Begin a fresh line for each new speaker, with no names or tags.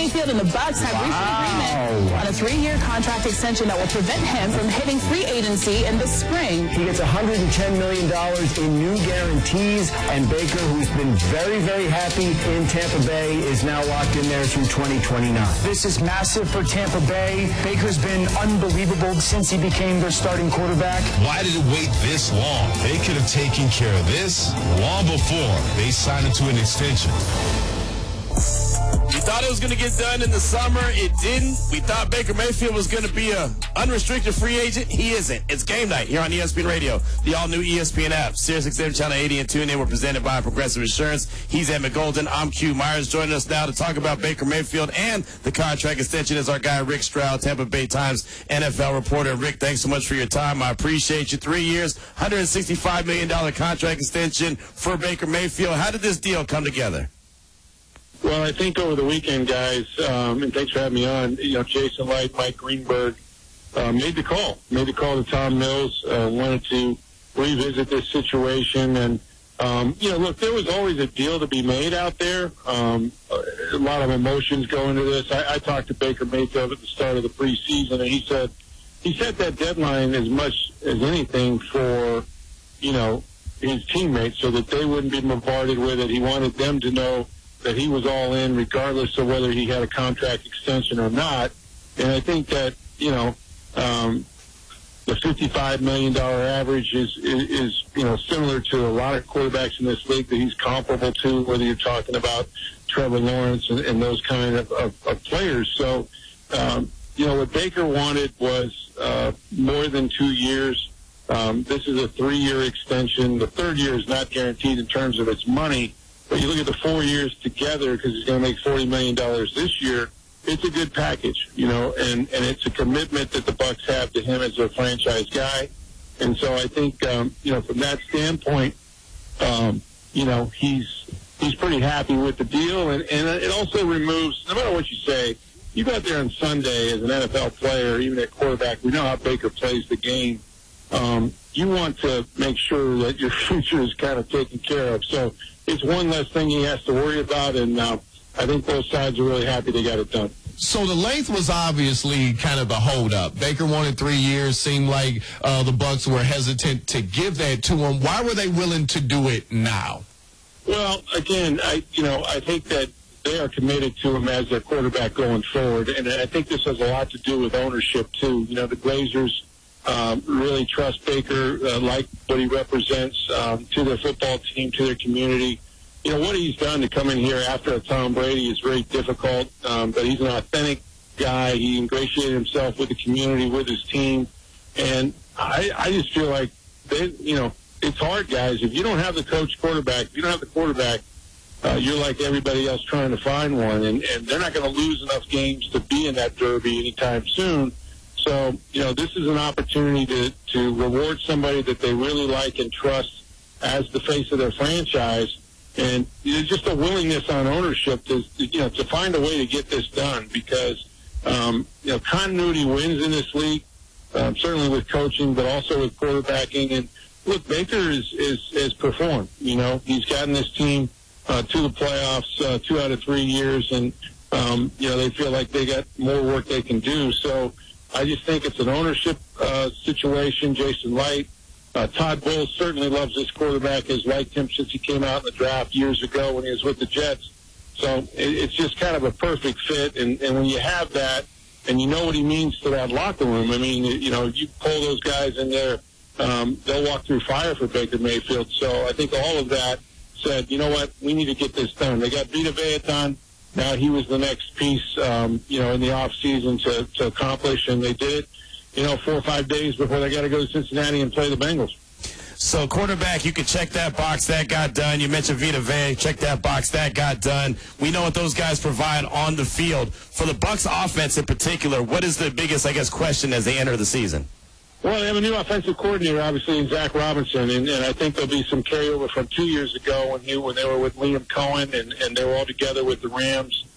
Mayfield and the Bucs have reached an agreement on a 3-year contract extension that will prevent him from hitting free agency in the spring.
He gets $110 million in new guarantees, and Baker, who's been very, very happy in Tampa Bay, is now locked in there through 2029.
This is massive for Tampa Bay. Baker's been unbelievable since he became their starting quarterback.
Why did it wait this long? They could have taken care of this long before they signed him to an extension.
We thought it was going to get done in the summer. It didn't. We thought Baker Mayfield was going to be a unrestricted free agent. He isn't. It's game night here on ESPN Radio, the all-new ESPN app. SiriusXM Channel 80 and TuneIn were presented by Progressive Insurance. He's Emmett Golden. I'm Q Myers. Joining us now to talk about Baker Mayfield and the contract extension is our guy Rick Stroud, Tampa Bay Times NFL reporter. Rick, thanks so much for your time. I appreciate you. 3 years, $165 million contract extension for Baker Mayfield. How did this deal come together?
Well, I think over the weekend, guys, and thanks for having me on, Jason Light, Mike Greenberg made the call to Tom Mills, wanted to revisit this situation. And, look, there was always a deal to be made out there. A lot of emotions go into this. I talked to Baker Mayfield at the start of the preseason, and he set that deadline as much as anything for, his teammates so that they wouldn't be bombarded with it. He wanted them to know that he was all in regardless of whether he had a contract extension or not. And I think that, the $55 million average is similar to a lot of quarterbacks in this league that he's comparable to, whether you're talking about Trevor Lawrence and those kind of players. So, what Baker wanted was more than 2 years. This is a 3-year extension. The third year is not guaranteed in terms of its money. But you look at the 4 years together, because he's going to make $40 million this year, it's a good package, and it's a commitment that the Bucs have to him as their franchise guy. And so I think, from that standpoint, he's pretty happy with the deal. And it also removes, no matter what you say, you go out there on Sunday as an NFL player, even at quarterback, we know how Baker plays the game. You want to make sure that your future is kind of taken care of. So it's one less thing he has to worry about, and I think both sides are really happy they got it done.
So the length was obviously kind of the holdup. Baker wanted 3 years. Seemed like the Bucs were hesitant to give that to him. Why were they willing to do it now?
Well, again, I think that they are committed to him as their quarterback going forward, and I think this has a lot to do with ownership too. The Glazers really trust Baker, like what he represents to their football team, to their community. What he's done to come in here after Tom Brady is very difficult, but he's an authentic guy. He ingratiated himself with the community, with his team, and I just feel like it's hard, guys. If you don't have the coach quarterback, if you don't have the quarterback, you're like everybody else trying to find one, and they're not going to lose enough games to be in that derby anytime soon. So, this is an opportunity to reward somebody that they really like and trust as the face of their franchise. And there's just a willingness on ownership to find a way to get this done because, continuity wins in this league, certainly with coaching, but also with quarterbacking. And look, Baker has performed. He's gotten this team to the playoffs 2 out of 3 years, and, they feel like they got more work they can do. So, I just think it's an ownership situation. Jason Light, Todd Bowles certainly loves this quarterback, has liked him since he came out in the draft years ago when he was with the Jets. So it's just kind of a perfect fit. And when you have that and you know what he means to that locker room, I mean, you pull those guys in there, they'll walk through fire for Baker Mayfield. So I think all of that said, you know what, we need to get this done. They got Vita Veaton. Now he was the next piece, in the off season to accomplish, and they did it, 4 or 5 days before they got to go to Cincinnati and play the Bengals.
So quarterback, you can check that box. That got done. You mentioned Vita Vea. Check that box. That got done. We know what those guys provide on the field. For the Bucs offense in particular, what is the biggest, question as they enter the season?
Well, they have a new offensive coordinator, obviously, in Zach Robinson, and I think there'll be some carryover from 2 years ago when they were with Liam Cohen and they were all together with the Rams.